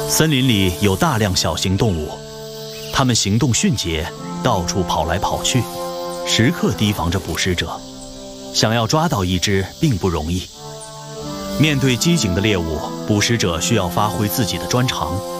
森林里有大量小型动物，它们行动迅捷，到处跑来跑去，时刻提防着捕食者。想要抓到一只并不容易。面对机警的猎物，捕食者需要发挥自己的专长，